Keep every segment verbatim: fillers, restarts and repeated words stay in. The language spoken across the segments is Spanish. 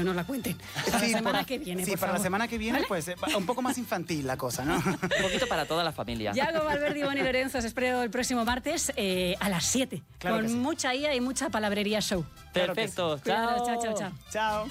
nos la cuenten. Para Sí, la semana por, que viene, Sí, por para favor. la semana que viene, ¿Vale? pues eh, un poco más infantil la cosa, ¿no? Un poquito para toda la familia. Yago, Valverde, Ivonne y Lorenzo, os espero el próximo martes eh, a las siete. Claro con que sí. mucha I A y mucha palabrería show. Claro que Perfecto. sí. Cuidado, Chao. chao, chao, chao. Chao.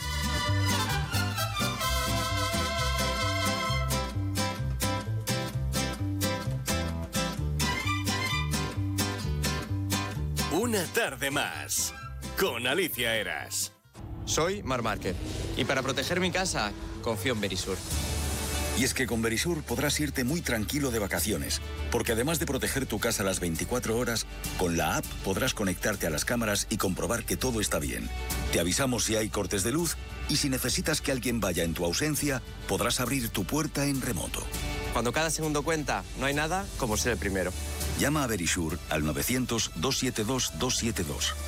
Una tarde más con Alicia Eras. Soy Mar Márquez y para proteger mi casa confío en Verisur. Y es que con Verisur podrás irte muy tranquilo de vacaciones, porque además de proteger tu casa las veinticuatro horas, con la app podrás conectarte a las cámaras y comprobar que todo está bien. Te avisamos si hay cortes de luz y si necesitas que alguien vaya en tu ausencia, podrás abrir tu puerta en remoto. Cuando cada segundo cuenta, no hay nada como ser el primero. Llama a Verisur al novecientos, doscientos setenta y dos, doscientos setenta y dos.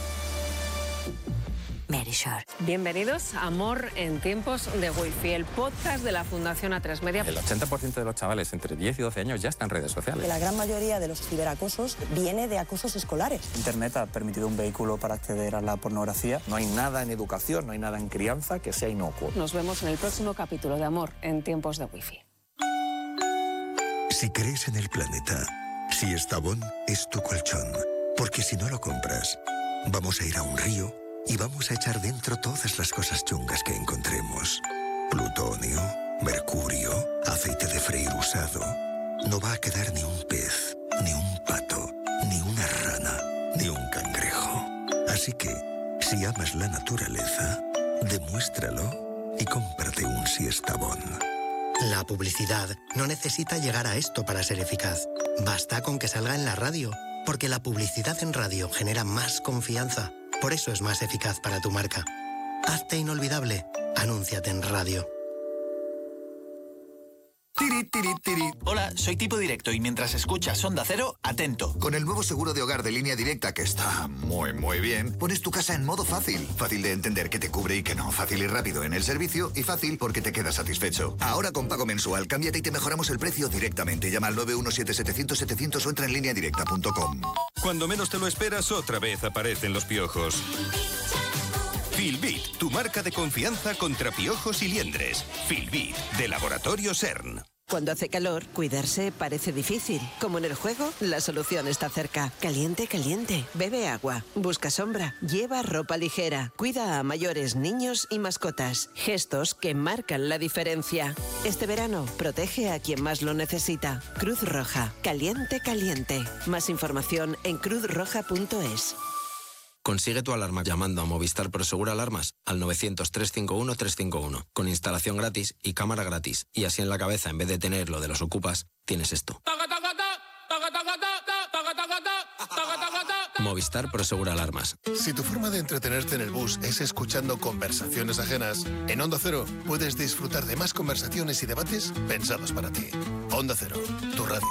Verisur. Bienvenidos a Amor en tiempos de Wi-Fi, el podcast de la Fundación A tres Media. El ochenta por ciento de los chavales entre diez y doce años ya están en redes sociales. Que la gran mayoría de los ciberacosos viene de acosos escolares. Internet ha permitido un vehículo para acceder a la pornografía. No hay nada en educación, no hay nada en crianza que sea inocuo. Nos vemos en el próximo capítulo de Amor en tiempos de Wi-Fi. Si crees en el planeta, si Estavón es tu colchón, porque si no lo compras, vamos a ir a un río y vamos a echar dentro todas las cosas chungas que encontremos. Plutonio, mercurio, aceite de freír usado. No va a quedar ni un pez, ni un pato, ni una rana, ni un cangrejo. Así que, si amas la naturaleza, demuéstralo y cómprate un Siestabón. La publicidad no necesita llegar a esto para ser eficaz. Basta con que salga en la radio, porque la publicidad en radio genera más confianza. Por eso es más eficaz para tu marca. Hazte inolvidable. Anúnciate en radio. Tiri, tiri, tiri. Hola, soy Tipo Directo y mientras escuchas Onda Cero, atento. Con el nuevo seguro de hogar de Línea Directa, que está muy, muy bien, pones tu casa en modo fácil. Fácil de entender que te cubre y que no. Fácil y rápido en el servicio y fácil porque te quedas satisfecho. Ahora con pago mensual, cámbiate y te mejoramos el precio directamente. Llama al nueve uno siete, setecientos, setecientos o entra en línea directa punto com. Cuando menos te lo esperas, otra vez aparecen los piojos. Filbit, tu marca de confianza contra piojos y liendres. Filbit, de Laboratorio CERN. Cuando hace calor, cuidarse parece difícil. Como en el juego, la solución está cerca. Caliente, caliente. Bebe agua. Busca sombra. Lleva ropa ligera. Cuida a mayores, niños y mascotas. Gestos que marcan la diferencia. Este verano, protege a quien más lo necesita. Cruz Roja. Caliente, caliente. Más información en cruz roja punto es. Consigue tu alarma llamando a Movistar Prosegur Alarmas al novecientos, trescientos cincuenta y uno, trescientos cincuenta y uno, con instalación gratis y cámara gratis. Y así en la cabeza, en vez de tener lo de los ocupas, tienes esto. Movistar Prosegur Alarmas. Si tu forma de entretenerte en el bus es escuchando conversaciones ajenas, en Onda Cero puedes disfrutar de más conversaciones y debates pensados para ti. Onda Cero, tu radio.